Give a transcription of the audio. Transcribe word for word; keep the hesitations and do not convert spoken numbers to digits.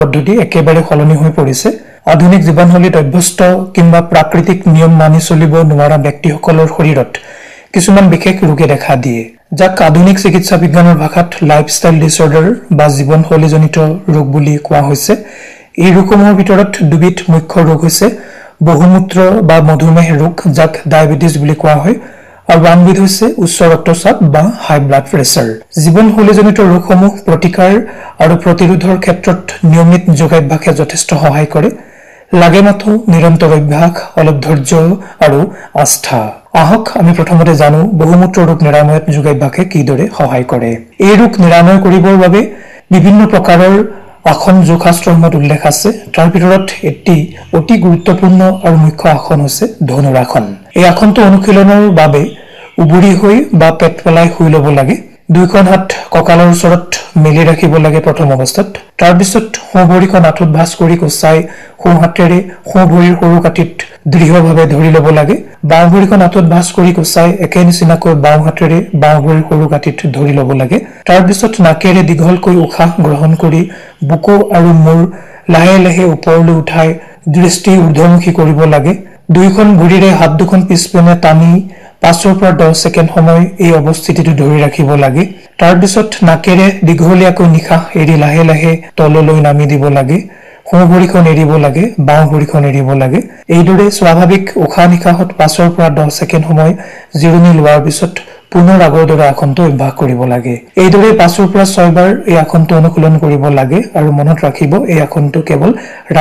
পদ্ধতি একেবাৰে সলনি হৈ পৰিছে আধুনিক জীৱনশৈলীত অভ্যস্ত কিংবা প্ৰাকৃতিক নিয়ম মানি চলিব নোৱাৰা ব্যক্তিসকলৰ শৰীৰত কিছুমান বিশেষ ৰোগে দেখা দিয়ে যাক আধুনিক চিকিৎসা বিজ্ঞানৰ ভাষাত লাইফষ্টাইল ডিসঅৰ্ডাৰ বা জীৱনশৈলীজনিত ৰোগ বুলি কোৱা হৈছে এই ৰোগসমূহৰ ভিতৰত দুবিধ মুখ্য ৰোগ হৈছে বহুমূত্ৰ বা মধুমেহ ৰোগ যাক ডায়াবেটিস বুলি কোৱা হয় আৰু আনবিধ হৈছে উচ্চ ৰক্তচাপ বা হাই ব্লাড প্ৰেছাৰ জীৱনশৈলীজনিত ৰোগসমূহ প্ৰতিকাৰ আৰু প্ৰতিৰোধৰ ক্ষেত্ৰত নিয়মিত যোগাভ্যাসে যথেষ্ট সহায় কৰে লাগে মাথো নিৰন্তৰ অভ্যাস অলপ ধৈৰ্য আৰু আস্থা আহক আমি প্ৰথমতে জানো বহুমূত্ৰ ৰোগ নিৰাময়ত যোগাভ্যাসে কিদৰে সহায় কৰে এই ৰোগ নিৰাময় কৰিবৰ বাবে বিভিন্ন প্ৰকাৰৰ আসন যোগশাস্ত্ৰসমূহত উল্লেখ আছে তাৰ ভিতৰত এটি অতি গুৰুত্বপূৰ্ণ আৰু মুখ্য আসন হৈছে ধনুৰাসন এই আসনটো অনুশীলনৰ বাবে উবুৰি হৈ বা পেট পেলাই শুই ল'ব লাগে দুইখন হাত কঁকালৰ ওচৰত মেলি ৰাখিব লাগে প্ৰথম অৱস্থাত তাৰ পিছত সোঁ ভৰিখন আঁঠুত ভাঁজ কৰি কচাই সোঁ হাতেৰে সোঁ ভৰিৰ সৰু কাঠিত দৃঢ়ভাৱে ধৰি ল'ব লাগে বাওঁ ভৰিখন আঁঠুত ভাঁজ কৰি কচাই একে নিচিনাকৈ বাওঁ হাতেৰে বাওঁ ভৰিৰ সৰু কাঠিত ধৰি ল'ব লাগে তাৰ পিছত নাকেৰে দীঘলকৈ উশাহ গ্ৰহণ কৰি বুকু আৰু মূৰ লাহে লাহে ওপৰলৈ উঠাই দৃষ্টি ঊৰ্ধ্বমুখী কৰিব লাগে দুইখন ভৰিৰে হাত দুখন পিছপিনে টানি পাঁচৰ পৰা দহ ছেকেণ্ড সময় এই অৱস্থিতিটো ধৰি ৰাখিব লাগে তাৰ পিছত নাকেৰে দীঘলীয়াকৈ নিশাহ এৰি লাহে লাহে তললৈ নামি দিব লাগে সোঁ ভৰিখন এৰিব লাগে বাওঁ ভৰিখন এৰিব লাগে এইদৰে স্বাভাৱিক উশাহ নিশাহত পাঁচৰ পৰা দহ ছেকেণ্ড সময় জিৰণি লোৱাৰ পিছত পুনৰ আগৰ দৰে আসনটো অভ্যাস কৰিব লাগে এইদৰে পাঁচৰ পৰা ছয় বাৰ এই আসনটো অনুশীলন কৰিব লাগে আৰু মনত ৰাখিব এই আসনটো কেৱল